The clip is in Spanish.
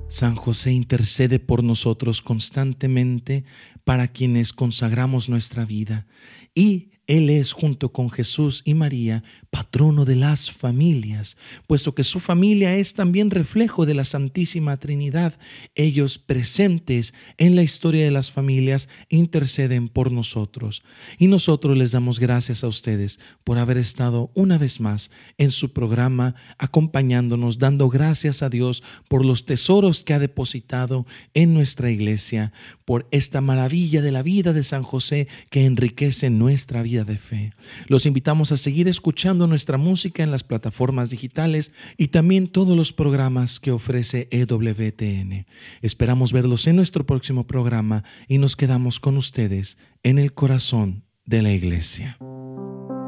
San José intercede por nosotros constantemente para quienes consagramos nuestra vida, y Él es, junto con Jesús y María, patrono de las familias, puesto que su familia es también reflejo de la Santísima Trinidad. Ellos, presentes en la historia de las familias, interceden por nosotros. Y nosotros les damos gracias a ustedes por haber estado una vez más en su programa, acompañándonos, dando gracias a Dios por los tesoros que ha depositado en nuestra iglesia, por esta maravilla de la vida de San José que enriquece nuestra vida de fe. Los invitamos a seguir escuchando nuestra música en las plataformas digitales y también todos los programas que ofrece EWTN. Esperamos verlos en nuestro próximo programa y nos quedamos con ustedes en el corazón de la iglesia.